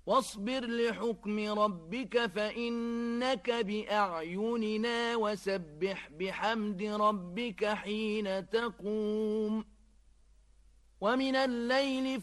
واصبر لحكم ربك فإنك بأعيننا وسبح بحمد ربك حين تقوم ومن الليل